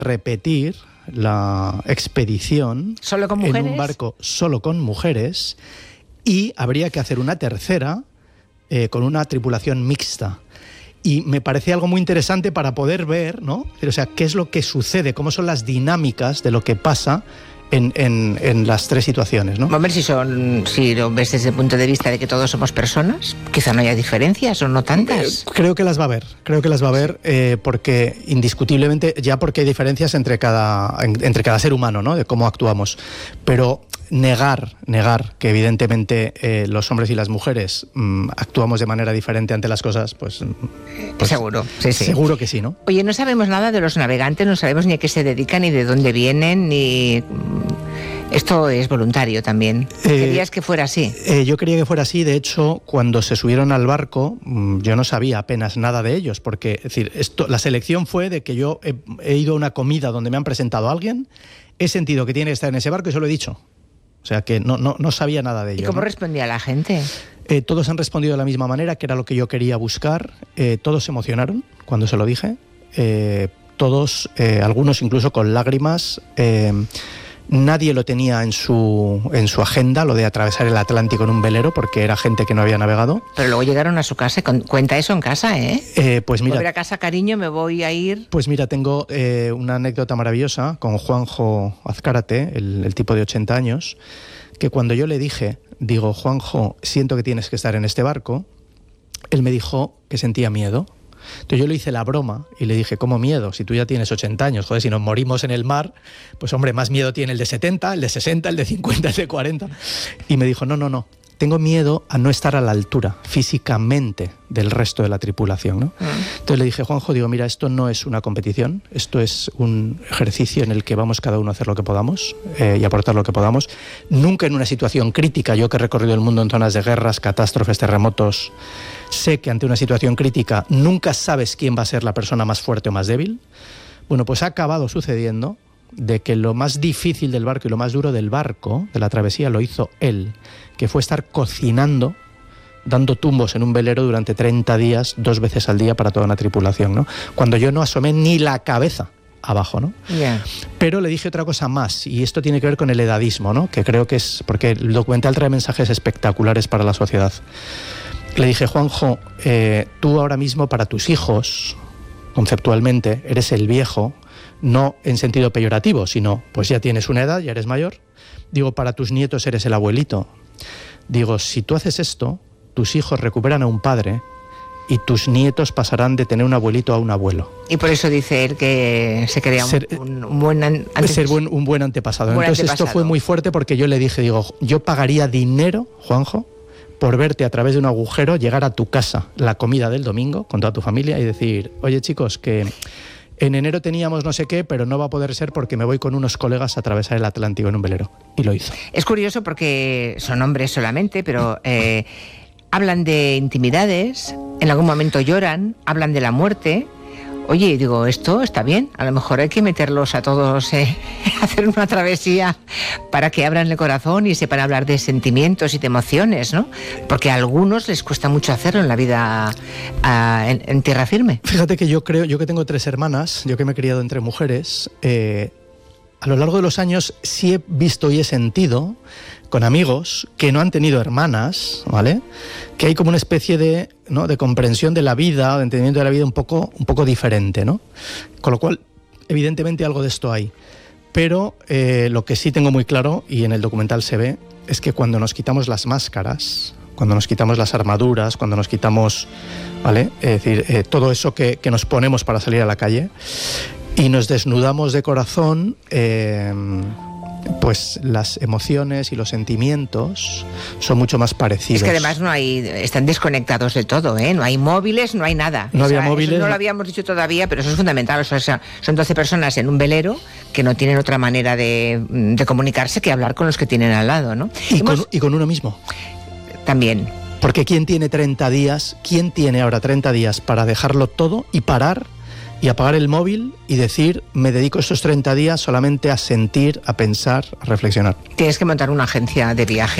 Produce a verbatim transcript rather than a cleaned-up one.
repetir la expedición ¿Solo con mujeres? en un barco solo con mujeres, y habría que hacer una tercera eh, con una tripulación mixta. Y me parece algo muy interesante para poder ver, ¿no? O sea, qué es lo que sucede, cómo son las dinámicas de lo que pasa en, en, en las tres situaciones, ¿no? Hombre, si, son, si lo ves desde el punto de vista de que todos somos personas, quizá no haya diferencias o no tantas. Eh, creo que las va a haber, creo que las va a haber eh, porque indiscutiblemente, ya porque hay diferencias entre cada, entre cada ser humano, ¿no? De cómo actuamos, pero negar, negar que evidentemente eh, los hombres y las mujeres mmm, actuamos de manera diferente ante las cosas, pues, pues seguro, sí, sí. Seguro que sí, ¿no? Oye, no sabemos nada de los navegantes, no sabemos ni a qué se dedican, ni de dónde vienen, ni... Esto es voluntario también. Eh, ¿Querías que fuera así? Eh, yo quería que fuera así. De hecho, cuando se subieron al barco, yo no sabía apenas nada de ellos, porque es decir, esto, la selección fue de que yo he, he ido a una comida donde me han presentado a alguien, he sentido que tiene que estar en ese barco y se lo he dicho. O sea que no, no, no sabía nada de ellos. ¿Y cómo ¿no? respondía la gente? Eh, todos han respondido de la misma manera, que era lo que yo quería buscar. Eh, todos se emocionaron cuando se lo dije. Eh, todos, eh, algunos incluso con lágrimas. Eh, nadie lo tenía en su, en su agenda, lo de atravesar el Atlántico en un velero, porque era gente que no había navegado. Pero luego llegaron a su casa. Cuenta eso en casa, ¿eh? eh pues mira, voy a ir a casa, cariño, me voy a ir... Pues mira, tengo eh, una anécdota maravillosa con Juanjo Azcárate, el, el tipo de ochenta años, que cuando yo le dije, digo, Juanjo, siento que tienes que estar en este barco, él me dijo que sentía miedo. Entonces yo le hice la broma y le dije, ¿cómo miedo? Si tú ya tienes ochenta años, joder, si nos morimos en el mar, pues hombre, más miedo tiene el de setenta, el de sesenta, el de cincuenta, el de cuarenta. Y me dijo, no, no, no, tengo miedo a no estar a la altura físicamente del resto de la tripulación, ¿no? Mm. Entonces le dije, Juanjo, digo, mira, esto no es una competición, esto es un ejercicio en el que vamos cada uno a hacer lo que podamos eh, y aportar lo que podamos. Nunca en una situación crítica, yo que he recorrido el mundo en zonas de guerras, catástrofes, terremotos, sé que ante una situación crítica nunca sabes quién va a ser la persona más fuerte o más débil. Bueno, pues ha acabado sucediendo de que lo más difícil del barco y lo más duro del barco, de la travesía, lo hizo él, que fue estar cocinando, dando tumbos en un velero durante treinta días, dos veces al día para toda una tripulación, ¿no? Cuando yo no asomé ni la cabeza abajo, ¿no? Yeah. Pero le dije otra cosa más, y esto tiene que ver con el edadismo, ¿no? Que creo que es, porque el documental trae mensajes espectaculares para la sociedad. Le dije, Juanjo, eh, tú ahora mismo para tus hijos, conceptualmente, eres el viejo, no en sentido peyorativo, sino pues ya tienes una edad, ya eres mayor. Digo, para tus nietos eres el abuelito. Digo, si tú haces esto, tus hijos recuperan a un padre y tus nietos pasarán de tener un abuelito a un abuelo. Y por eso dice él que se crea ser, un, un, buen ante... ser buen, un buen antepasado. Un buen Entonces antepasado. Esto fue muy fuerte porque yo le dije, digo, yo pagaría dinero, Juanjo, por verte a través de un agujero llegar a tu casa la comida del domingo con toda tu familia y decir, oye chicos, que en enero teníamos no sé qué, pero no va a poder ser porque me voy con unos colegas a atravesar el Atlántico en un velero. Y lo hizo. Es curioso porque son hombres solamente, pero eh, hablan de intimidades, en algún momento lloran, hablan de la muerte. Oye, digo, esto está bien, a lo mejor hay que meterlos a todos, eh, hacer una travesía para que abran el corazón y sepan hablar de sentimientos y de emociones, ¿no? Porque a algunos les cuesta mucho hacerlo en la vida a, en, en tierra firme. Fíjate que yo creo, yo que tengo tres hermanas, yo que me he criado entre mujeres, eh, a lo largo de los años sí he visto y he sentido con amigos que no han tenido hermanas, ¿vale? Que hay como una especie de, ¿no?, de comprensión de la vida, de entendimiento de la vida un poco, un poco diferente, ¿no? Con lo cual, evidentemente algo de esto hay. Pero eh, lo que sí tengo muy claro, y en el documental se ve, es que cuando nos quitamos las máscaras, cuando nos quitamos las armaduras, cuando nos quitamos, ¿vale? Es decir, eh, todo eso que, que nos ponemos para salir a la calle y nos desnudamos de corazón, eh, pues las emociones y los sentimientos son mucho más parecidos. Es que además no hay, están desconectados de todo, ¿eh? No hay móviles, no hay nada. No o había sea, móviles. No lo habíamos dicho todavía, pero eso es fundamental. O sea, son doce personas en un velero que no tienen otra manera de, de comunicarse que hablar con los que tienen al lado, ¿no? Y, Hemos... con, y con uno mismo. También. Porque ¿quién tiene treinta días? ¿Quién tiene ahora treinta días para dejarlo todo y parar y apagar el móvil y decir, me dedico estos treinta días solamente a sentir, a pensar, a reflexionar? Tienes que montar una agencia de viaje.